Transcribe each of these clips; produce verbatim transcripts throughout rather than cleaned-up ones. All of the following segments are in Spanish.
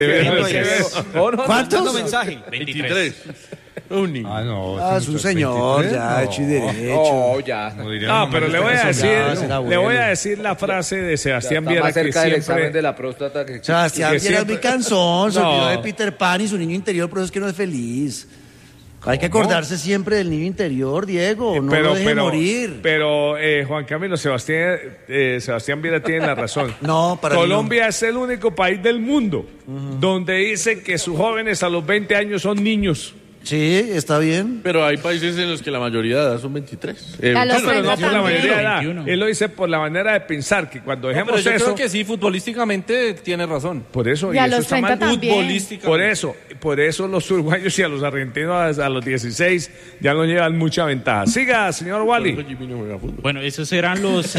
¿Cuántos? mensaje? veintitrés. Un niño. Ah, no. Ah, es un señor, ya, hecho y derecho. No, ya. No, pero le voy a decir, le voy a decir la frase de Sebastián Viera más que cerca del examen siempre. de la próstata que... Sebastián que Viera es siempre- muy cansón, se No. olvidó de Peter Pan y su niño interior, por eso es que no es feliz. Hay que acordarse siempre del niño interior, Diego, no lo deje morir. Pero eh, Juan Camilo, Sebastián, eh, Sebastián Viera tiene la razón. No, para mí Colombia es el único país del mundo donde dicen que sus jóvenes a los veinte años son niños. Sí, está bien. Pero hay países en los que la mayoría de edad son veintitrés. Eh, A los No, pero no por la también. mayoría de edad. veintiuno. Él lo dice por la manera de pensar, que cuando No, dejemos pero yo eso... creo que sí, futbolísticamente tiene razón. Por eso, Y a eso los está treinta mal. también. Futbolísticamente. Por eso, por eso los uruguayos y a los argentinos a, a los dieciséis ya no llevan mucha ventaja. Siga, señor Wally. Jimmy no juega fútbol. Bueno, esos eran los...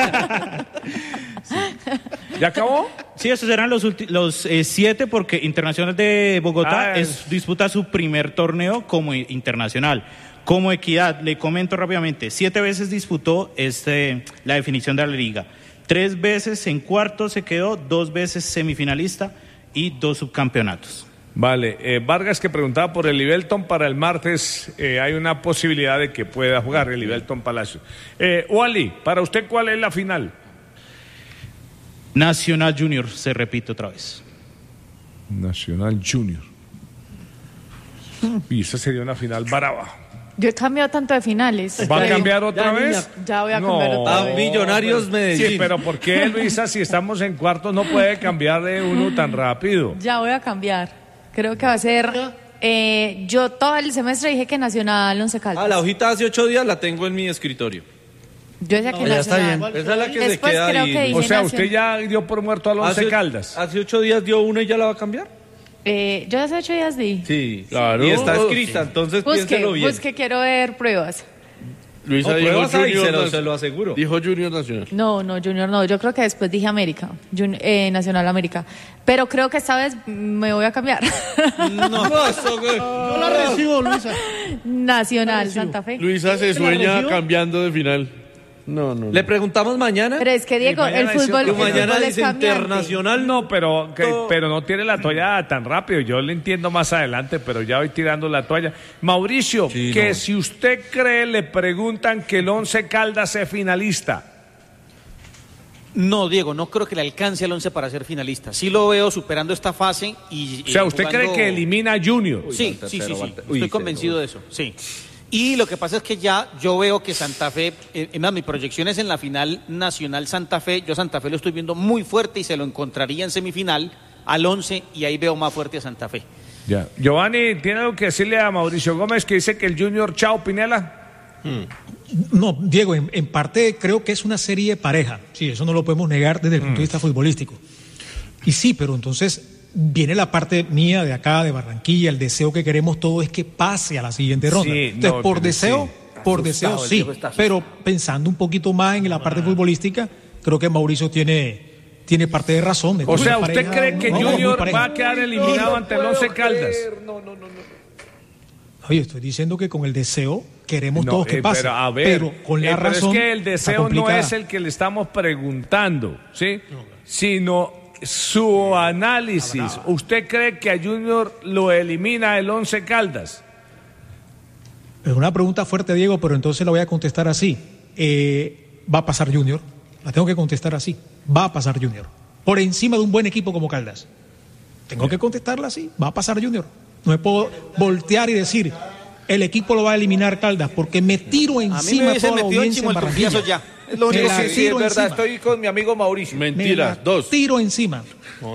¿Ya acabó? Sí, esos eran los, ulti- los eh, siete porque Internacional de Bogotá Ah, es, disputa su primer torneo como i- internacional. Como Equidad, le comento rápidamente, siete veces disputó este, la definición de la liga. Tres veces en cuartos se quedó, dos veces semifinalista y dos subcampeonatos. Vale, eh, Vargas que preguntaba por el Livelton para el martes, eh, hay una posibilidad de que pueda jugar el Livelton Palacio. Eh, Wally, para usted, ¿cuál es la final? Nacional Junior, se repite otra vez. Nacional Junior. Y esa sería una final brava. Yo he cambiado tanto de finales. ¿Va a Pero- cambiar otra Ya, vez? Ya voy a cambiar otra A vez. Millonarios Medellín. Sí, pero ¿por qué, Luisa, si estamos en cuartos no puede cambiar de uno tan rápido? Ya voy a cambiar. Creo que va a ser... eh, yo todo el semestre dije que Nacional Once Caldas. Ah, la hojita hace ocho días la tengo en mi escritorio. Yo decía que ya está Nacional. Esa es la que Después se queda creo ahí. que dije O sea, Nacional. usted ya dio por muerto al Once Hace- Caldas. Hace ocho días dio una y ya la va a cambiar. Eh, yo hace ocho días di. Sí, Claro. Y está escrita, entonces Busque, piénselo bien. busque, quiero ver pruebas. Luisa No, dijo pruebas ahí, Junior se lo- Nac- se lo aseguro. Dijo Junior Nacional. No, no, Junior no. Yo creo que después dije América. Jun- eh, Nacional América. Pero creo que esta vez me voy a cambiar. No, eso, güey. Yo la recibo, Luisa. Nacional Santa Fe. Luisa se ¿Te la sueña recibo? cambiando de final. No, no, no. Le preguntamos mañana. Pero es que Diego, Y el mañana fútbol, dice- el Y mañana fútbol es dice cambiante. internacional. No, pero, que- No. pero no tiene la toalla tan rápido. Yo le entiendo más adelante, pero ya voy tirando la toalla. Mauricio, Sí, que no. si usted cree, le preguntan que el Once Caldas es finalista. No, Diego, no creo que le alcance al once para ser finalista. Sí lo veo superando esta fase y... O sea, y ¿usted jugando- cree que elimina a Junior? Sí, va al sí, sí, tercero, sí. va al ter- Estoy Uy, convencido pero- de eso, sí. Y lo que pasa es que ya yo veo que Santa Fe, eh, es más, mi proyección es en la final nacional Santa Fe. Yo Santa Fe lo estoy viendo muy fuerte y se lo encontraría en semifinal al once y ahí veo más fuerte a Santa Fe. Ya. Giovanni, ¿tiene algo que decirle a Mauricio Gómez que dice que el Junior chao Pinela? No, Diego, en, en parte creo que es una serie pareja. Sí, eso no lo podemos negar desde el punto de vista futbolístico. Y sí, pero entonces viene la parte mía de acá, de Barranquilla, el deseo que queremos todo es que pase a la siguiente ronda. Sí, entonces, no, por pero deseo, sí. por deseo el sí, Diego está asustado. pero pensando un poquito más en la parte futbolística, creo que Mauricio tiene, tiene parte de razón. De O sea, muy ¿usted pareja, cree que no, muy Junior pareja. va a quedar eliminado ante el Once Caldas? Oye, estoy diciendo que con el deseo queremos No, todos que eh, pase, pero a ver, pero con la eh, pero razón es que el está deseo no complicada. es el que le estamos preguntando, ¿sí? Sino su análisis. ¿Usted cree que a Junior lo elimina el Once Caldas? Es una pregunta fuerte, Diego, pero entonces la voy a contestar así. Eh, va a pasar Junior. La tengo que contestar así. Va a pasar Junior. Por encima de un buen equipo como Caldas. Tengo que contestarla así. Va a pasar Junior. No me puedo voltear y decir, el equipo lo va a eliminar Caldas, porque me tiro A mí me encima hubiese toda la metido en audiencia en Barranquilla. chimueltofriazo ya. Es lo Me único la que Sí, tiro es verdad, encima. estoy con mi amigo Mauricio. Me Mentiras, la dos. tiro encima.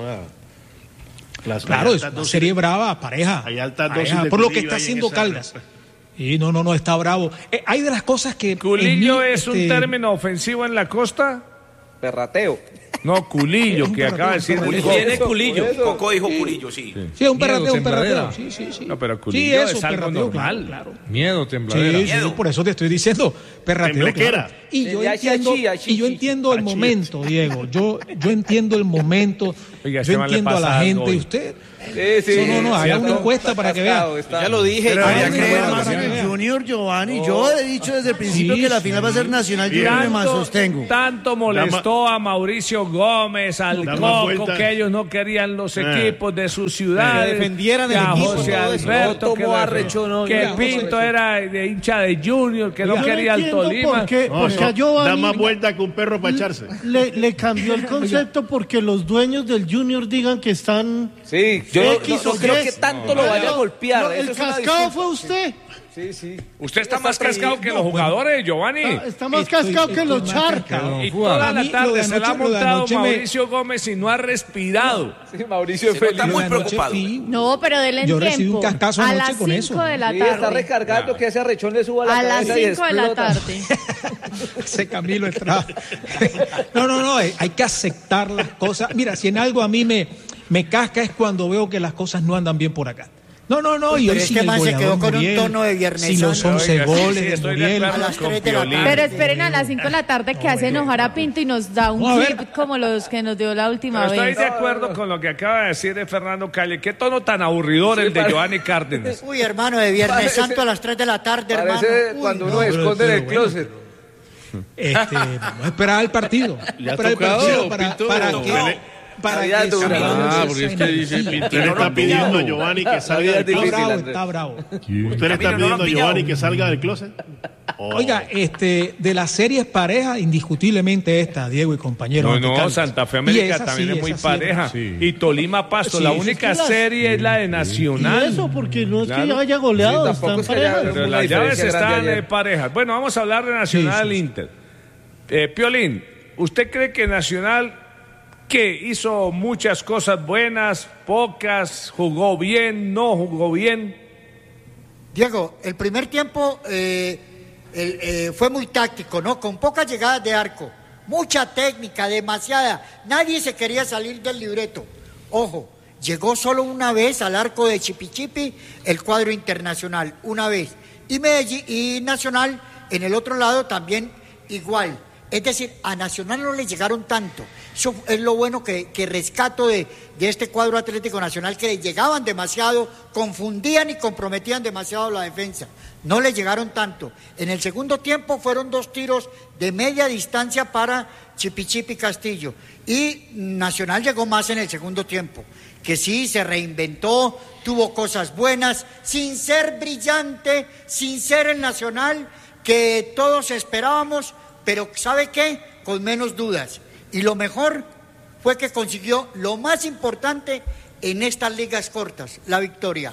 Claro, es una serie brava, pareja. Hay altas pareja, dosis de por lo que culillo está ahí en haciendo esa Caldas. Y no, no, no, está bravo. Eh, hay de las cosas que... ¿Culillo en mí, es un este, término ofensivo en la costa? Perrateo. No, culillo, Es un que acaba de decir. perrateo, Coco. Tiene culillo. Coco dijo Curillo, sí. Sí, es un perrateo, un tembladera. perrateo. Sí, sí, sí. No, pero Sí, culillo eso, es algo perrateo, normal. claro, claro. Miedo, Sí, tembladera. sí, por eso te estoy diciendo, perrateo. Temblequera. Claro. Y yo Ya, ya, entiendo, ya, sí, y yo sí, entiendo el sí. momento, Diego. Yo, yo entiendo el momento. Oiga, este Yo man le entiendo a pasa la algo gente. hoy. Usted, Sí, sí. No, no, no, haga una Cierto. encuesta para que vea. Cascado, está. Ya lo dije. Pero ya habría lo que dije. ver para más que en el vea. Junior, Giovanni. Yo he dicho desde el principio Sí, que la final va a ser Nacional Junior y me sostengo. tanto molestó a Mauricio Gómez, al Da más Coco, vueltas. que ellos no querían los Ah. equipos de sus ciudades. Que defendieran el que a equipo, José todo eso. Alberto, No que, tomó la- arrecho, no, que no, Pinto no, era de hincha de Junior, que no Yo quería al entiendo Tolima. por qué, No, porque eso a Giovanni da más vuelta que un perro para echarse. le, le cambió el concepto porque los dueños del Junior digan que están Sí, yo no- X no, o no creo Y. que tanto lo vaya a golpear. No, eso el es una cascado disculpa. fue usted. Sí, sí. Usted está Está más cascado que trayendo- los jugadores, Giovanni. Está, está más Estoy- cascado que estoy los más char. cascado. Y toda A la mí, lo tarde de se la ha anoche- lo de montado anoche me- Mauricio Gómez y no ha respirado. Sí, Mauricio Se feliz. nota muy Lo de anoche preocupado. sí. No, pero denle Yo tiempo. recibí un cascazo a anoche las con cinco eso. de la Sí, está tarde. recargando que ese arrechón le suba la A las cabeza y cinco de la explota. tarde. Ese Camilo Estrada. No, no, no, eh, hay que aceptar las cosas. Mira, si en algo a mí me, me casca es cuando veo que las cosas no andan bien por acá. No, no, no, Uy, y pero hoy este sin el man se goleador quedó con un Muriel, tono de Viernes sin los Santo. once Oiga, sí, goles sí, de estoy de Muriel. acuerdo A las con tres de la Piolín. tarde. Pero esperen a las cinco de la tarde que hace enojar a Pinto y nos da un No, a ver. clip como los que nos dio la última Pero estoy vez. de acuerdo con lo que acaba de decir de Fernando Calle. Qué tono tan aburridor el de pare- Giovanni Cárdenas. Uy, hermano, de Viernes Parece- Santo a las tres de la tarde, hermano. Parece Uy, cuando no. uno esconde en el pero closet. Este, vamos a esperar al partido. ¿Le ha Esperar el tocado, partido para, Pinto? para No, que, le- para Había que dura. salga Ah, esa porque es que dice, energía. usted le está pidiendo a Giovanni que salga del Está difícil, closet. bravo, Andrés. está bravo. ¿Usted le está pidiendo a Giovanni que salga del closet? Oh. Oiga, este, de las series parejas, indiscutiblemente esta, Diego y compañeros. No, no, Anticaldas. Santa Fe Y América esa también sí, es muy esa sí, pareja. sí. Y Tolima Pasto, Sí, la sí, única es que las- serie es la de Y Nacional. eso, porque no es que Claro. haya goleado, Sí, tampoco están es que haya- parejas. Pero Una las llaves diferencia grande están ayer. eh, parejas. Bueno, vamos a hablar de Nacional Sí, sí, sí. Inter. Eh, Piolín, ¿usted cree que Nacional que hizo muchas cosas buenas, pocas, jugó bien, no jugó bien? Diego, el primer tiempo eh, el, eh, fue muy táctico, ¿no? Con pocas llegadas de arco, mucha técnica, demasiada. Nadie se quería salir del libreto. Ojo, llegó solo una vez al arco de Chipichipi el cuadro internacional, una vez. Y Medellín y Nacional en el otro lado también igual. Es decir, a Nacional no le llegaron tanto. Eso es lo bueno que, que rescato de, de este cuadro Atlético Nacional, que le llegaban demasiado, confundían y comprometían demasiado la defensa. No le llegaron tanto. En el segundo tiempo fueron dos tiros de media distancia para Chipichipi Castillo. Y Nacional llegó más en el segundo tiempo, que sí, se reinventó, tuvo cosas buenas, sin ser brillante, sin ser el Nacional que todos esperábamos, pero ¿sabe qué? Con menos dudas. Y lo mejor fue que consiguió lo más importante en estas ligas cortas, la victoria.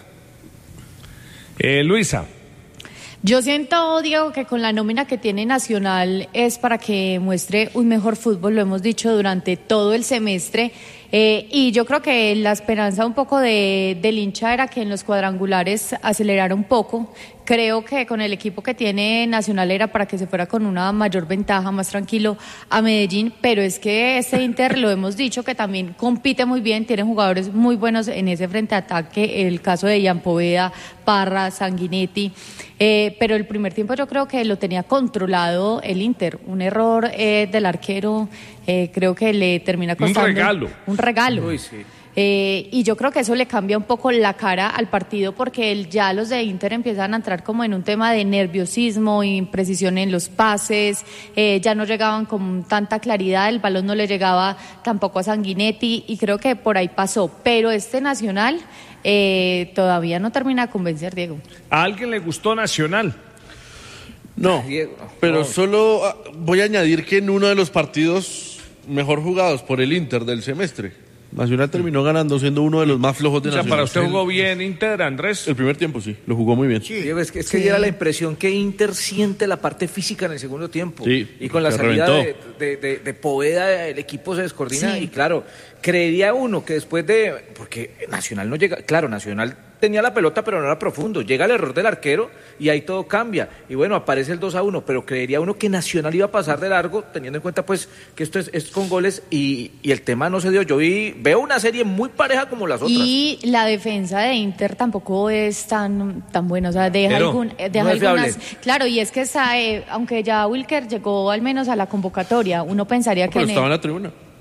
Eh, Luisa. Yo siento, Diego, que con la nómina que tiene Nacional es para que muestre un mejor fútbol, lo hemos dicho durante todo el semestre. Eh, y yo creo que la esperanza un poco de, del hincha era que en los cuadrangulares acelerara un poco. Creo que con el equipo que tiene Nacional era para que se fuera con una mayor ventaja, más tranquilo a Medellín, pero es que este Inter, lo hemos dicho, que también compite muy bien, tiene jugadores muy buenos en ese frente ataque, el caso de Ian Poveda, Parra, Sanguinetti, eh, pero el primer tiempo yo creo que lo tenía controlado el Inter, un error eh, del arquero, eh, creo que le termina costando... Un regalo. Un regalo. Uy, sí. Eh, y yo creo que eso le cambia un poco la cara al partido porque el, ya los de Inter empiezan a entrar como en un tema de nerviosismo, imprecisión en los pases, eh, ya no llegaban con tanta claridad, el balón no le llegaba tampoco a Sanguinetti y creo que por ahí pasó, pero este Nacional eh, todavía no termina de convencer, Diego. ¿A alguien le gustó Nacional? No, Diego, pero no. solo ah, voy a añadir que en uno de los partidos mejor jugados por el Inter del semestre, Nacional terminó ganando siendo uno de los más flojos de O sea, Nacional. para usted jugó bien Inter, Andrés. El primer tiempo sí, lo jugó muy bien. Sí. Diego, es que, es que diera la impresión que Inter siente la parte física en el segundo tiempo. Sí, y con la se salida de, reventó. de, de, de Poveda, el equipo se descoordina. Sí. Y claro, creería uno que después de. Porque Nacional no llega. Claro, Nacional tenía la pelota, pero no era profundo. Llega el error del arquero y ahí todo cambia. Y bueno, aparece el dos a uno, pero creería uno que Nacional iba a pasar de largo, teniendo en cuenta pues que esto es, es con goles y, y el tema no se dio. Yo vi, veo una serie muy pareja como las otras. Y la defensa de Inter tampoco es tan, tan buena, o sea, deja, Pero, algún, eh, deja no es algunas... fiable. Claro, y es que está, eh, aunque ya Wilker llegó al menos a la convocatoria, uno pensaría que... Pero en estaba en el- la tribuna.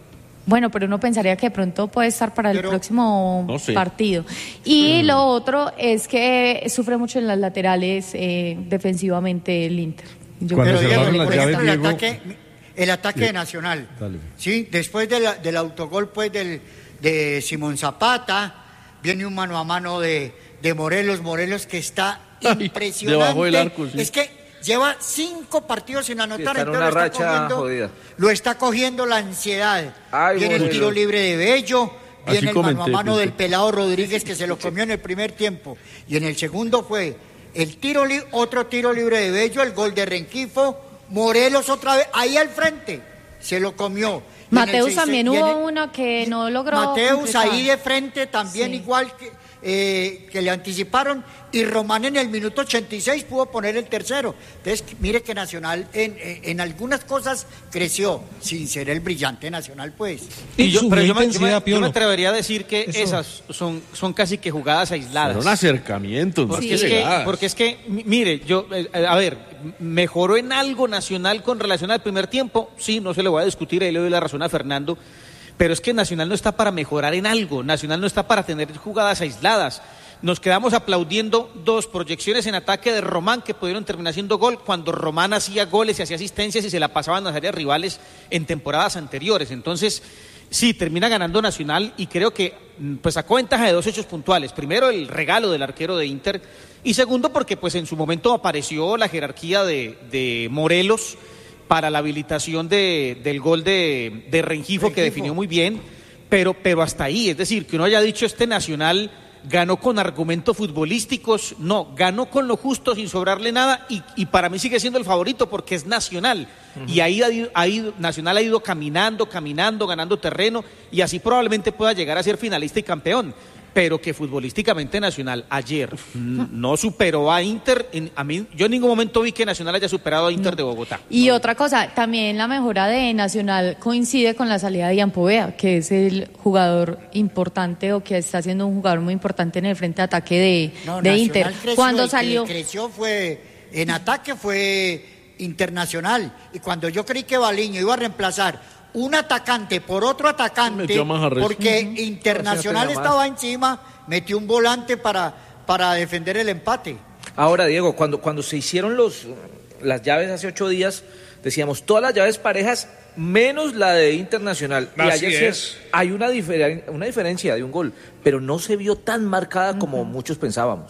Bueno, pero uno pensaría que de pronto puede estar para el pero, próximo no sé. partido. Y mm. lo otro es que sufre mucho en las laterales eh, defensivamente el Inter. Yo Cuando se Diego, las llaves, el Diego... ataque, el ataque sí. de Nacional, Dale. sí, después de la, del autogol pues del de Simón Zapata, viene un mano a mano de, de Morelos, Morelos que está Ay, impresionante. Debajo del arco, sí. Es que lleva cinco partidos sin anotar, sí, entonces una lo, racha está cogiendo, jodida. lo está cogiendo la ansiedad. Ay, viene bueno, el tiro libre de Bello, viene el comenté, mano a mano comenté. del pelado Rodríguez que se lo comió en el primer tiempo. Y en el segundo fue el tiro li- otro tiro libre de Bello, el gol de Rengifo, Morelos otra vez, ahí al frente, se lo comió. Mateus también hubo el, uno que no logró. Mateus completar. ahí de frente también sí. igual que, eh, que le anticiparon, y Román en el minuto ochenta y seis pudo poner el tercero. Entonces, mire que Nacional en, en, en algunas cosas creció, sin ser el brillante Nacional, pues. Y yo, pero yo me, yo, me, yo me atrevería a decir que Eso. esas son, son casi que jugadas aisladas. Son acercamientos. Porque, sí. es que, porque es que, mire, yo, eh, a ver, ¿mejoró en algo Nacional con relación al primer tiempo? Sí, no se le voy a discutir, ahí le doy la razón a Fernando. Pero es que Nacional no está para mejorar en algo, Nacional no está para tener jugadas aisladas. Nos quedamos aplaudiendo dos proyecciones en ataque de Román que pudieron terminar siendo gol, cuando Román hacía goles y hacía asistencias y se la pasaban a las áreas rivales en temporadas anteriores. Entonces, sí, termina ganando Nacional y creo que pues sacó ventaja de dos hechos puntuales. Primero, el regalo del arquero de Inter, y segundo, porque pues en su momento apareció la jerarquía de, de Morelos para la habilitación de, del gol de, de Rengifo, Rengifo, que definió muy bien, pero, pero hasta ahí, es decir, que uno haya dicho este Nacional ganó con argumentos futbolísticos, no, ganó con lo justo sin sobrarle nada, y, y para mí sigue siendo el favorito porque es Nacional, uh-huh. y ahí ha ido, ha ido, Nacional ha ido caminando, caminando, ganando terreno, y así probablemente pueda llegar a ser finalista y campeón. Pero que futbolísticamente Nacional ayer no superó a Inter, en, a mí, yo en ningún momento vi que Nacional haya superado a Inter no. de Bogotá. Y no. otra cosa, también la mejora de Nacional coincide con la salida de Ian Poveda, que es el jugador importante o que está siendo un jugador muy importante en el frente de ataque de, no, de Inter. Creció, cuando el salió que creció fue, en ataque fue Internacional, y cuando yo creí que Baliño iba a reemplazar un atacante por otro atacante, porque uh-huh. Internacional estaba encima, metió un volante para, para defender el empate. Ahora, Diego, cuando, cuando se hicieron los, las llaves hace ocho días, decíamos todas las llaves parejas menos la de Internacional. Así y ayer es. Sí, hay una, difer- una diferencia de un gol, pero no se vio tan marcada uh-huh. como muchos pensábamos.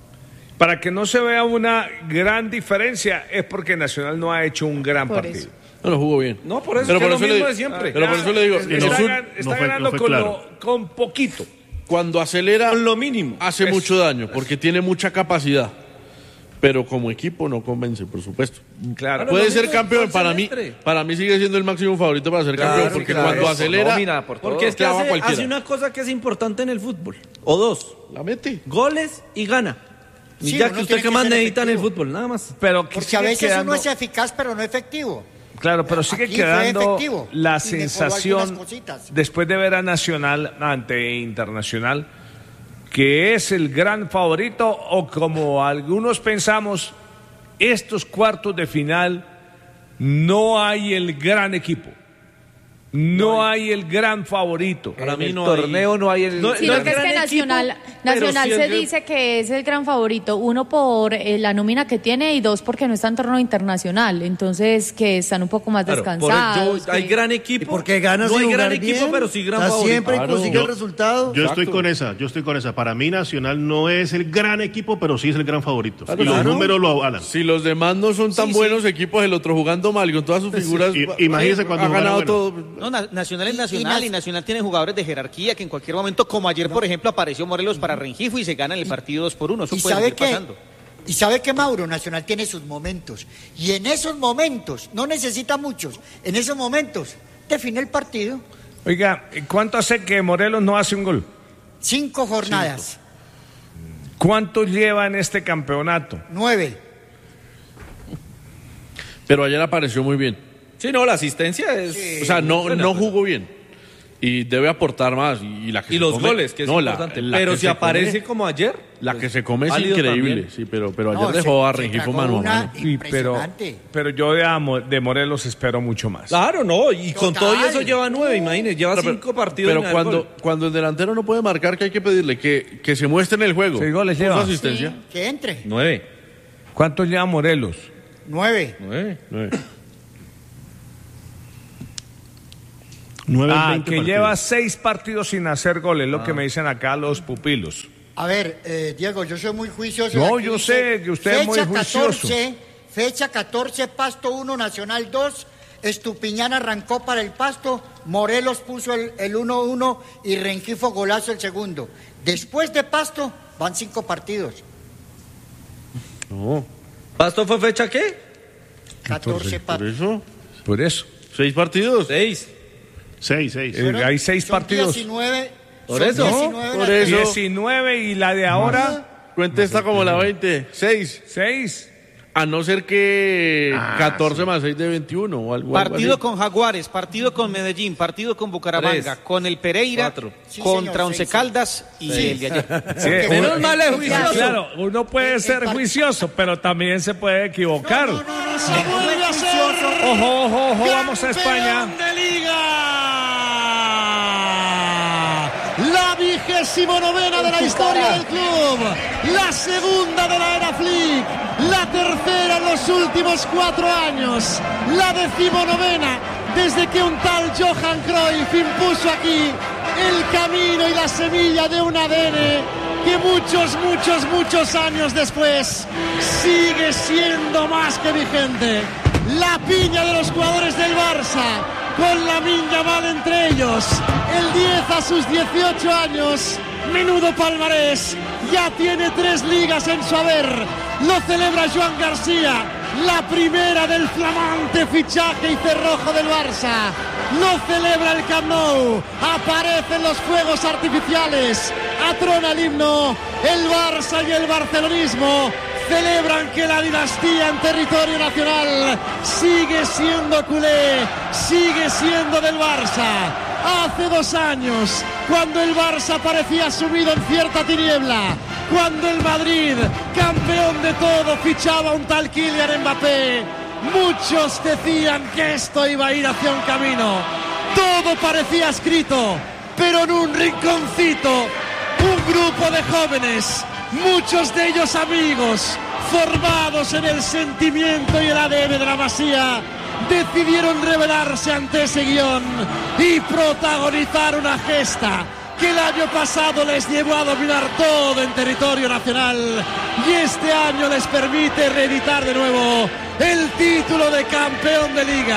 Para que no se vea una gran diferencia es porque Nacional no ha hecho un gran por partido. Eso. No lo jugó bien. No, por eso pero es por lo eso mismo le, de siempre. Pero por eso le digo, está, no, está, está no fue, ganando no con, claro. lo, con poquito. Cuando acelera, con lo mínimo. Hace es, mucho daño, porque es. tiene mucha capacidad. Pero como equipo no convence, por supuesto. Claro. Puede ser campeón, para mí, para mí sigue siendo el máximo favorito para ser claro, campeón, porque claro, cuando acelera, nómina, por porque es que hace, hace una cosa que es importante en el fútbol, o dos, la mete, goles y gana. Sí, y ya que usted que más necesita en el fútbol, nada más. Pero que porque a veces quedando... uno es eficaz, pero no efectivo. Claro, pero sigue Aquí quedando la sensación, después de ver a Nacional ante Internacional, que es el gran favorito, o como algunos pensamos, estos cuartos de final no hay el gran equipo. No, no hay. hay el gran favorito. Para mí no el torneo hay... no hay el... No, sí, no lo que es que Nacional, equipo, Nacional sí se el... dice que es el gran favorito, uno por eh, la nómina que tiene y dos porque no está en torneo internacional, entonces que están un poco más claro, descansados. Yo, que... Hay gran equipo. Porque ganas no hay gran bien, equipo, pero sí gran o sea, favorito. Siempre claro. consigue yo, el resultado. Yo Exacto. estoy con esa, yo estoy con esa. Para mí Nacional no es el gran equipo, pero sí es el gran favorito. Claro, y los claro. números lo avalan. Si los demás no son tan sí, buenos sí. equipos, el otro jugando mal y con todas sus figuras, sí. Imagínense cuando ha ganado bueno. todo. No, na- Nacional es Nacional y, y Nacional tiene jugadores de jerarquía que en cualquier momento, como ayer por ejemplo apareció Morelos para Rengifo y se gana el partido dos por uno. Eso puede seguir pasando. Y sabe que Mauro, Nacional tiene sus momentos, y en esos momentos, no necesita muchos, en esos momentos define el partido. Oiga, ¿cuánto hace que Morelos no hace un gol? Cinco jornadas. Cinco. ¿Cuántos lleva en este campeonato? Nueve. Pero ayer apareció muy bien. Sí, no, la asistencia es... Sí. O sea, no, no jugó bien. Y debe aportar más. Y, la que y se los come, goles, que es no, importante. La, la pero que si aparece come, como ayer. La pues, que se come es válido increíble. también. Sí, pero, pero No, ayer se- dejó a se Rengifo tragó mano a una mano. Sí, pero, impresionante. pero yo de, Amo- de Morelos espero mucho más. Claro, no. Y con Total. todo eso lleva nueve, imagínese. Lleva Pero, cinco partidos. pero en el cuando, gol. cuando el delantero no puede marcar, ¿qué hay que pedirle? Que, que se muestre en el juego. Seis goles Puso lleva. asistencia. Que entre. Nueve. ¿Cuántos lleva Morelos? Nueve. Nueve. Nueve. Nueve, Ah, veinte que partidos. lleva seis partidos sin hacer goles, lo Ah. que me dicen acá los pupilos. A ver, eh, Diego, yo soy muy juicioso. No, Aquí yo dice, sé que usted es muy fecha juicioso. catorce, fecha catorce, Pasto uno, Nacional dos. Estupiñán arrancó para el Pasto. Morelos puso el, el uno uno y Rengifo golazo el segundo. Después de Pasto van cinco partidos. No, ¿Pasto fue fecha qué? catorce por partidos. eso. Por eso. Seis partidos. Seis. Seis, seis. Eh, hay seis Son partidos. diecinueve. Por son eso. diecinueve Por las- eso. diecinueve y la de ahora, Cuente esta como la veinte. Seis. seis. A no ser que Ah, catorce sí. más seis de veintiuno o algo, algo Partido así. con Jaguares, partido con Medellín, partido con Bucaramanga, Tres. con el Pereira, Cuatro. Sí, contra señor, Once seis, Caldas y Sí. el de ayer. Sí, Menos uno- mal es juicioso. Claro, uno puede El- ser el par- juicioso, pero también se puede equivocar. No, no, no, no, no es juicioso. Ojo, ojo, ojo, vamos a España. de Liga. La vigésimo novena de la historia del club. La segunda de la era Flick. La tercera en los últimos cuatro años. La decimonovena desde que un tal Johan Cruyff impuso aquí el camino y la semilla de un A D N que muchos, muchos, muchos años después sigue siendo más que vigente. La piña de los jugadores del Barça, con Lamine Yamal entre ellos, el diez a sus dieciocho años, menudo palmarés, ya tiene tres ligas en su haber, lo celebra Joan García, la primera del flamante fichaje y cerrojo del Barça, lo celebra el Camp Nou, aparecen los fuegos artificiales, atrona el himno, el Barça y el barcelonismo celebran que la dinastía en territorio nacional sigue siendo culé, sigue siendo del Barça. Hace dos años, cuando el Barça parecía sumido en cierta tiniebla, cuando el Madrid, campeón de todo, fichaba a un tal Kylian Mbappé, muchos decían que esto iba a ir hacia un camino. Todo parecía escrito, pero en un rinconcito, un grupo de jóvenes, muchos de ellos amigos, formados en el sentimiento y el A D N de la Masía, decidieron rebelarse ante ese guión y protagonizar una gesta que el año pasado les llevó a dominar todo en territorio nacional y este año les permite reeditar de nuevo el título de campeón de liga.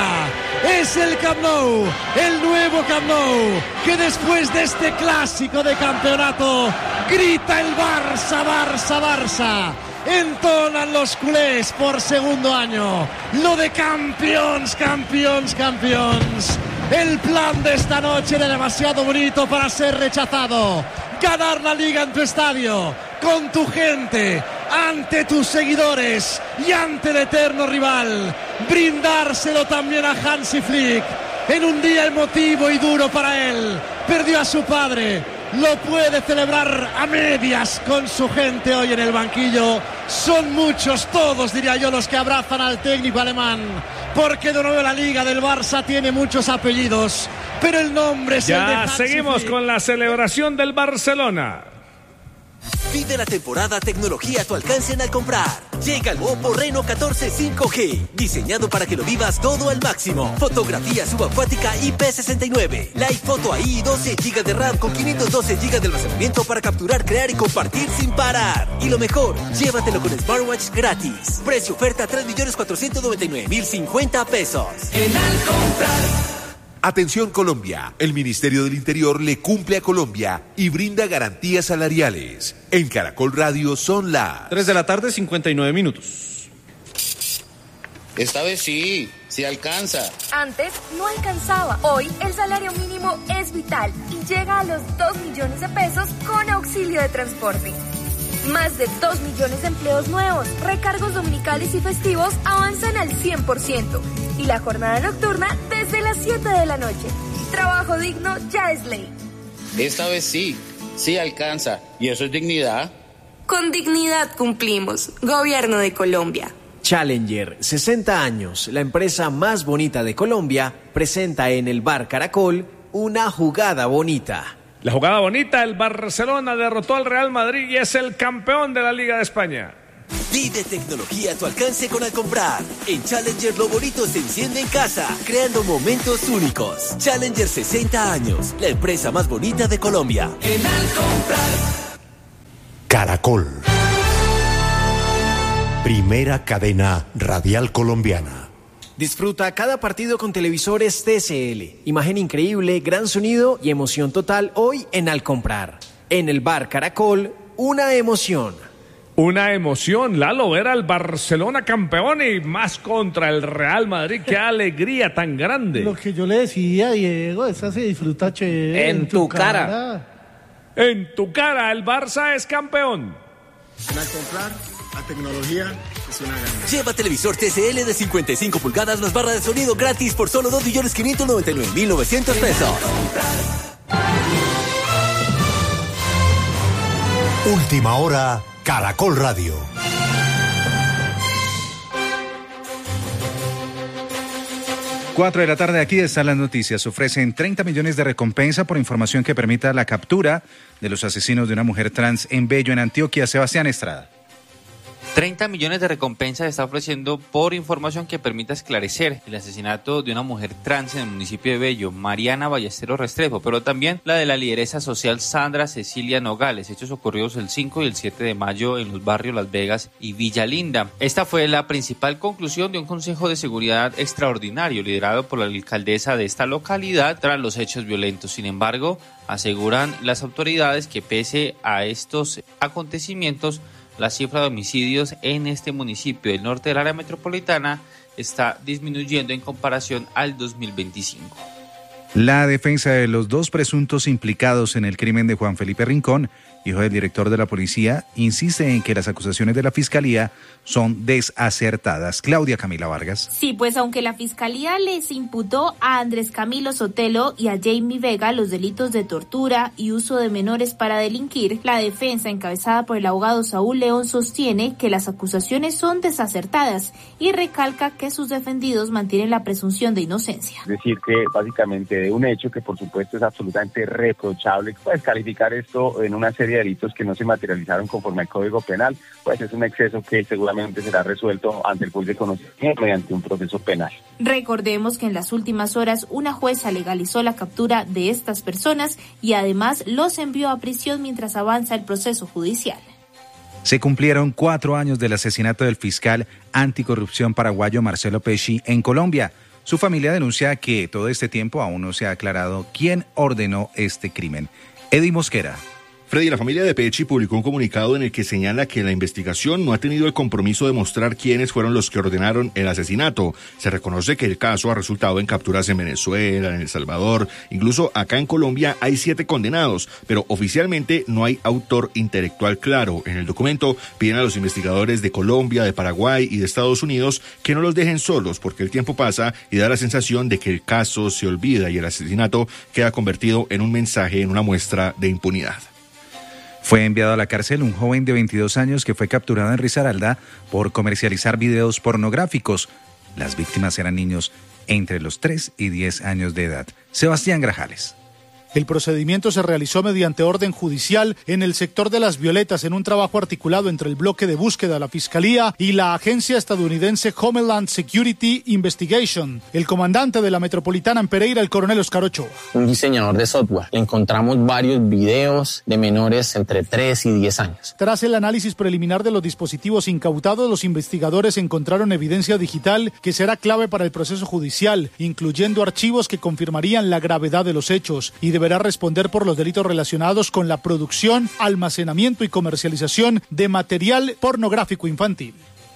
Es el Camp Nou, el nuevo Camp Nou, que después de este clásico de campeonato grita el Barça, Barça, Barça. Entonan los culés por segundo año lo de campeones, campeones, campeones. El plan de esta noche era demasiado bonito para ser rechazado. Ganar la liga en tu estadio, con tu gente, ante tus seguidores y ante el eterno rival. Brindárselo también a Hansi Flick en un día emotivo y duro para él. Perdió a su padre. Lo puede celebrar a medias con su gente hoy en el banquillo. Son muchos, todos diría yo, los que abrazan al técnico alemán, porque de nuevo la liga del Barça tiene muchos apellidos, pero el nombre es el de Ya Hansi seguimos Flick. con la celebración del Barcelona. Vive la temporada tecnología a tu alcance en Al Comprar. Llega el Oppo Reno catorce cinco G, diseñado para que lo vivas todo al máximo. Fotografía subacuática I P sesenta y nueve, Live Photo A I, doce gigas de RAM con quinientos doce gigas de almacenamiento para capturar, crear y compartir sin parar. Y lo mejor, llévatelo con Smartwatch gratis. Precio oferta tres millones cuatrocientos noventa y nueve mil cincuenta pesos. En Al Comprar. Atención Colombia, el Ministerio del Interior le cumple a Colombia y brinda garantías salariales. En Caracol Radio son las tres de la tarde, cincuenta y nueve minutos. Esta vez sí, sí alcanza. Antes no alcanzaba. Hoy el salario mínimo es vital y llega a los dos millones de pesos con auxilio de transporte. Más de dos millones de empleos nuevos, recargos dominicales y festivos avanzan al cien por ciento y la jornada nocturna desde las siete de la noche. trabajo digno ya es ley. Esta vez sí, sí alcanza. ¿Y eso es dignidad? Con dignidad cumplimos. Gobierno de Colombia. Challenger, sesenta años, la empresa más bonita de Colombia, presenta en el Bar Caracol una jugada bonita. La jugada bonita, el Barcelona derrotó al Real Madrid y es el campeón de la Liga de España. Vive tecnología a tu alcance con Alcomprar. En Challenger lo bonito se enciende en casa, creando momentos únicos. Challenger sesenta años, la empresa más bonita de Colombia. En Alcomprar. Caracol. Primera cadena radial colombiana. Disfruta cada partido con televisores T C L. Imagen increíble, gran sonido y emoción total hoy en Alcomprar. En el Bar Caracol, una emoción. Una emoción, Lalo, ver al Barcelona campeón y más contra el Real Madrid. ¡Qué alegría tan grande! Lo que yo le decía, Diego, esa se disfruta chévere. En, en tu, tu cara. cara. En tu cara, el Barça es campeón. En Alcomprar, la tecnología es una gana. Lleva televisor T C L de cincuenta y cinco pulgadas más barra de sonido gratis por solo dos millones quinientos noventa y nueve mil novecientos pesos. Última hora, Caracol Radio. Cuatro de la tarde, aquí están las noticias. Ofrecen treinta millones de recompensa por información que permita la captura de los asesinos de una mujer trans en Bello, en Antioquia. Sebastián Estrada. treinta millones de recompensa se está ofreciendo por información que permita esclarecer el asesinato de una mujer trans en el municipio de Bello, Mariana Ballesteros Restrepo, pero también la de la lideresa social Sandra Cecilia Nogales, hechos ocurridos el cinco y el siete de mayo en los barrios Las Vegas y Villa Linda. Esta fue la principal conclusión de un consejo de seguridad extraordinario liderado por la alcaldesa de esta localidad tras los hechos violentos. Sin embargo, aseguran las autoridades que pese a estos acontecimientos, la cifra de homicidios en este municipio del norte del área metropolitana está disminuyendo en comparación al dos mil veinticinco. La defensa de los dos presuntos implicados en el crimen de Juan Felipe Rincón, hijo del director de la policía, insiste en que las acusaciones de la Fiscalía son desacertadas. Claudia Camila Vargas. Sí, pues aunque la Fiscalía les imputó a Andrés Camilo Sotelo y a Jamie Vega los delitos de tortura y uso de menores para delinquir, la defensa encabezada por el abogado Saúl León sostiene que las acusaciones son desacertadas y recalca que sus defendidos mantienen la presunción de inocencia. Es decir, que básicamente de un hecho que por supuesto es absolutamente reprochable, pues calificar esto en una serie de delitos que no se materializaron conforme al Código Penal, pues es un exceso que seguramente será resuelto ante el juez de conocimiento mediante un proceso penal. Recordemos que en las últimas horas una jueza legalizó la captura de estas personas y además los envió a prisión mientras avanza el proceso judicial. Se cumplieron cuatro años del asesinato del fiscal anticorrupción paraguayo Marcelo Pesci en Colombia. Su familia denuncia que todo este tiempo aún no se ha aclarado quién ordenó este crimen. Eddie Mosquera. Freddy, la familia de Pesci publicó un comunicado en el que señala que la investigación no ha tenido el compromiso de mostrar quiénes fueron los que ordenaron el asesinato. Se reconoce que el caso ha resultado en capturas en Venezuela, en El Salvador, incluso acá en Colombia hay siete condenados, pero oficialmente no hay autor intelectual claro. En el documento piden a los investigadores de Colombia, de Paraguay y de Estados Unidos que no los dejen solos porque el tiempo pasa y da la sensación de que el caso se olvida y el asesinato queda convertido en un mensaje, en una muestra de impunidad. Fue enviado a la cárcel un joven de veintidós años que fue capturado en Risaralda por comercializar videos pornográficos. Las víctimas eran niños entre los tres y diez años de edad. Sebastián Grajales. El procedimiento se realizó mediante orden judicial en el sector de Las Violetas en un trabajo articulado entre el bloque de búsqueda de la Fiscalía y la agencia estadounidense Homeland Security Investigation. El comandante de la Metropolitana en Pereira, el coronel Oscar Ochoa. Un diseñador de software. Encontramos varios videos de menores entre tres y diez años. Tras el análisis preliminar de los dispositivos incautados, los investigadores encontraron evidencia digital que será clave para el proceso judicial, incluyendo archivos que confirmarían la gravedad de los hechos y deberá responder por los delitos relacionados con la producción, almacenamiento y comercialización de material pornográfico infantil.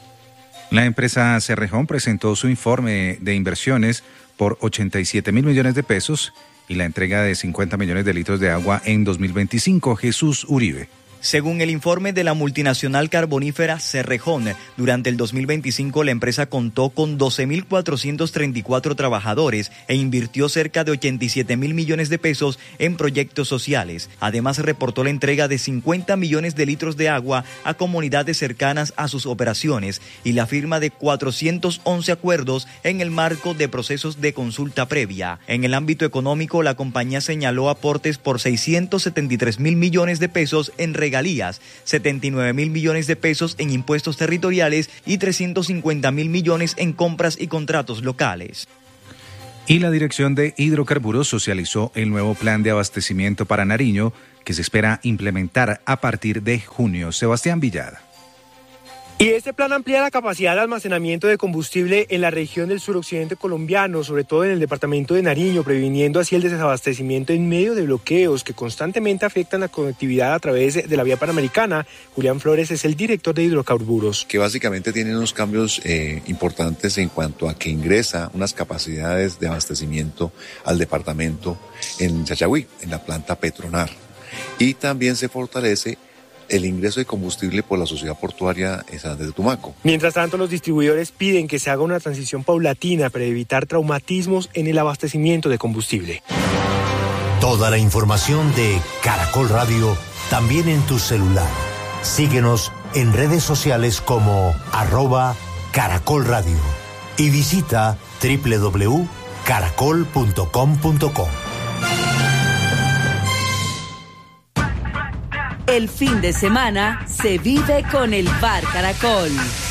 La empresa Cerrejón presentó su informe de inversiones por ochenta y siete mil millones de pesos y la entrega de cincuenta millones de litros de agua en dos mil veinticinco. Jesús Uribe. Según el informe de la multinacional carbonífera Cerrejón, durante el dos mil veinticinco la empresa contó con doce mil cuatrocientos treinta y cuatro trabajadores e invirtió cerca de ochenta y siete mil millones de pesos en proyectos sociales. Además, reportó la entrega de cincuenta millones de litros de agua a comunidades cercanas a sus operaciones y la firma de cuatrocientos once acuerdos en el marco de procesos de consulta previa. En el ámbito económico, la compañía señaló aportes por seiscientos setenta y tres mil millones de pesos en regalías, setenta y nueve mil millones de pesos en impuestos territoriales y trescientos cincuenta mil millones en compras y contratos locales. Y la Dirección de Hidrocarburos socializó el nuevo plan de abastecimiento para Nariño, que se espera implementar a partir de junio. Sebastián Villada. Y este plan amplía la capacidad de almacenamiento de combustible en la región del suroccidente colombiano, sobre todo en el departamento de Nariño, previniendo así el desabastecimiento en medio de bloqueos que constantemente afectan la conectividad a través de la vía panamericana. Julián Flores es el director de Hidrocarburos. Que básicamente tiene unos cambios eh, importantes en cuanto a que ingresa unas capacidades de abastecimiento al departamento en Chachagüí, en la planta Petronar. Y también se fortalece el ingreso de combustible por la sociedad portuaria San Andrés de Tumaco. Mientras tanto, los distribuidores piden que se haga una transición paulatina para evitar traumatismos en el abastecimiento de combustible. Toda la información de Caracol Radio también en tu celular. Síguenos en redes sociales como arroba Caracol Radio y visita doble u doble u doble u punto caracol punto com punto co. El fin de semana se vive con el Bar Caracol.